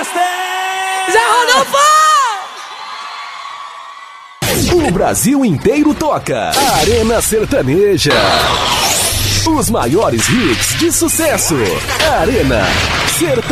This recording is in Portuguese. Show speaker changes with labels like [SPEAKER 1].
[SPEAKER 1] Zé Rodolfo!
[SPEAKER 2] O Brasil inteiro toca. Arena Sertaneja. Os maiores hits de sucesso. Arena Sertaneja.